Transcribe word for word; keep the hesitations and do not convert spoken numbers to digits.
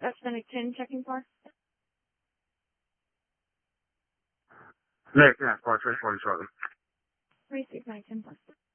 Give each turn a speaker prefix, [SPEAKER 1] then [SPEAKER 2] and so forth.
[SPEAKER 1] That's Fennec ten checking for?
[SPEAKER 2] Nick, yeah, four three forty shortly.
[SPEAKER 1] three six nine ten plus.